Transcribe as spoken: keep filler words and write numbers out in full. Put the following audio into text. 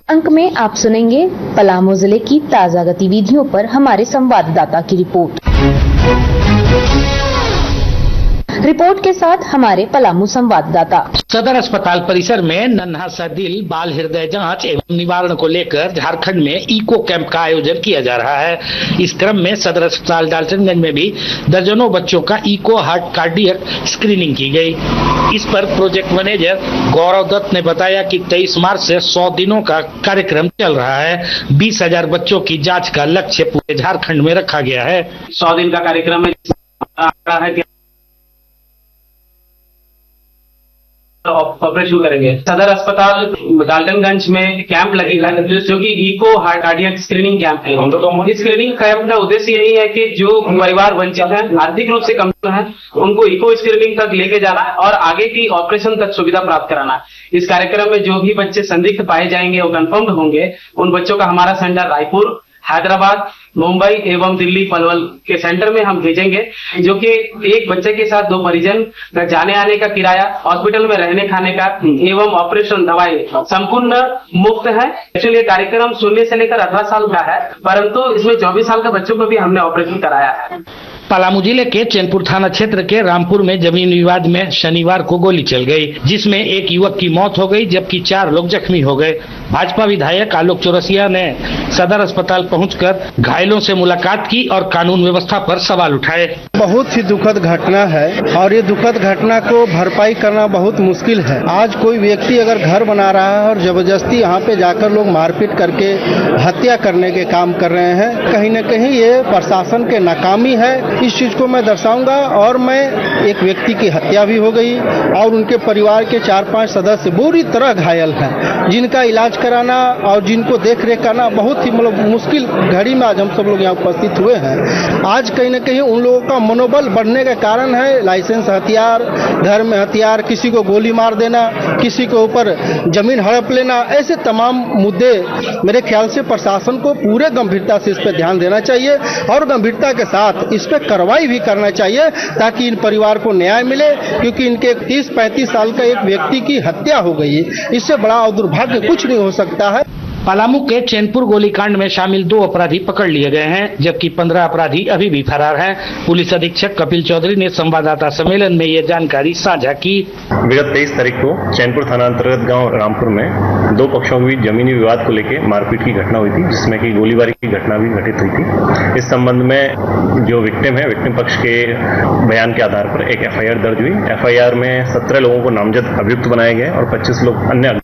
अंक में आप सुनेंगे पलामू जिले की ताजा गतिविधियों पर हमारे संवाददाता की रिपोर्ट। रिपोर्ट के साथ हमारे पलामू संवाददाता। सदर अस्पताल परिसर में नन्हा सा दिल बाल हृदय जांच एवं निवारण को लेकर झारखंड में इको कैंप का आयोजन किया जा रहा है। इस क्रम में सदर अस्पताल डाल्टनगंज में भी दर्जनों बच्चों का इको हार्ट कार्डियक स्क्रीनिंग की गई। इस पर प्रोजेक्ट मैनेजर गौरव दत्त ने बताया कि तेईस मार्च से सौ दिनों का कार्यक्रम चल रहा है। बीस हजार बच्चों की जाँच का लक्ष्य पूरे झारखंड में रखा गया है। सौ दिन का कार्यक्रम है, ऑपरेशन करेंगे। सदर अस्पताल डाल्टनगंज में कैंप लगेगा जो कि eco heart cardiac screening camp है। इस स्क्रीनिंग कैंप का उद्देश्य यही है कि जो परिवार वंचित है, आर्थिक रूप से कमजोर है, उनको इको स्क्रीनिंग तक लेके जाना है और आगे की ऑपरेशन तक सुविधा प्राप्त कराना है। इस कार्यक्रम में जो भी बच्चे संदिग्ध पाए जाएंगे वो कंफर्म होंगे। उन बच्चों का हमारा सेंटर रायपुर, हैदराबाद, मुंबई एवं दिल्ली पलवल के सेंटर में हम भेजेंगे, जो कि एक बच्चे के साथ दो परिजन का जाने आने का किराया, हॉस्पिटल में रहने खाने का एवं ऑपरेशन दवाई संपूर्ण मुफ्त है। एक्चुअली कार्यक्रम शून्य से लेकर अठारह साल का है, परंतु इसमें चौबीस साल के बच्चों को भी हमने ऑपरेशन कराया है। पलामू जिले के चैनपुर थाना क्षेत्र के रामपुर में जमीन विवाद में शनिवार को गोली चल गई, जिसमें एक युवक की मौत हो गई जबकि चार लोग जख्मी हो गए। भाजपा विधायक आलोक चौरसिया ने सदर अस्पताल पहुंचकर घायलों से मुलाकात की और कानून व्यवस्था पर सवाल उठाए। बहुत ही दुखद घटना है और ये दुखद घटना को भरपाई करना बहुत मुश्किल है। आज कोई व्यक्ति अगर घर बना रहा है और जबरदस्ती यहाँ पे जाकर लोग मारपीट करके हत्या करने के काम कर रहे हैं, कहीं न कहीं ये प्रशासन के नाकामी है। इस चीज को मैं दर्शाऊंगा। और मैं एक व्यक्ति की हत्या भी हो गई और उनके परिवार के चार पांच सदस्य बुरी तरह घायल हैं, जिनका इलाज कराना और जिनको देख रेख करना बहुत ही मतलब मुश्किल घड़ी में आज हम सब लोग यहाँ उपस्थित हुए हैं। आज कहीं न कहीं उन लोगों का मनोबल बढ़ने का कारण है लाइसेंस हथियार, घर में हथियार, किसी को गोली मार देना, किसी के ऊपर जमीन हड़प लेना, ऐसे तमाम मुद्दे मेरे ख्याल से प्रशासन को पूरे गंभीरता से इस पर ध्यान देना चाहिए और गंभीरता के साथ इस पर कार्रवाई भी करना चाहिए ताकि इन परिवार को न्याय मिले, क्योंकि इनके तीस पैंतीस साल का एक व्यक्ति की हत्या हो गई है। इससे बड़ा और दुर्भाग्य कुछ नहीं हो सकता है। पलामू के चैनपुर गोलीकांड में शामिल दो अपराधी पकड़ लिए गए हैं, जबकि पंद्रह अपराधी अभी भी फरार हैं। पुलिस अधीक्षक कपिल चौधरी ने संवाददाता सम्मेलन में ये जानकारी साझा की। विगत तेईस तारीख को चैनपुर थाना अंतर्गत गांव रामपुर में दो पक्षों के बीच जमीनी विवाद को लेकर मारपीट की घटना हुई थी, जिसमें कि गोलीबारी की घटना भी घटित हुई थी। इस संबंध में जो विक्टिम है, विक्टिम पक्ष के बयान के आधार पर एक एफ आई आर दर्ज हुई। एफ आई आर में सत्रह लोगों को नामजद अभियुक्त बनाए गए और पच्चीस लोग अन्य